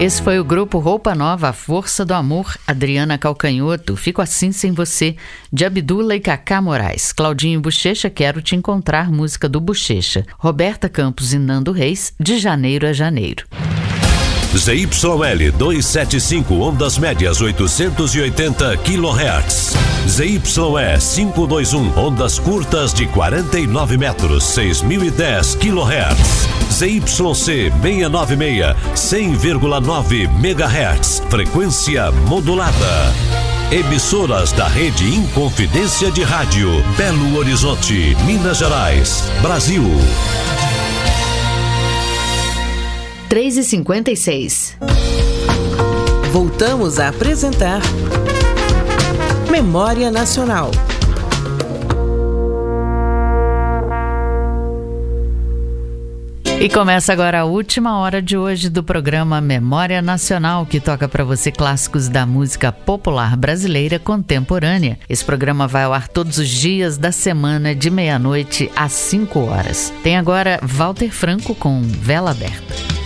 Esse foi o grupo Roupa Nova, A Força do Amor, Adriana Calcanhoto, Fico Assim Sem Você, de Abdula e Cacá Moraes, Claudinho Bochecha, Quero Te Encontrar, música do Bochecha, Roberta Campos e Nando Reis, De Janeiro a Janeiro. ZYL 275, ondas médias 880 kHz. ZYE 521, ondas curtas de 49 metros, 6010 kHz. ZYC 696, 100,9 MHz, frequência modulada. Emissoras da Rede Inconfidência de Rádio, Belo Horizonte, Minas Gerais, Brasil. 3h56. Voltamos a apresentar Memória Nacional. E começa agora a última hora de hoje do programa Memória Nacional, que toca para você clássicos da música popular brasileira contemporânea. Esse programa vai ao ar todos os dias da semana, de meia-noite às 5 horas. Tem agora Walter Franco com Vela Aberta.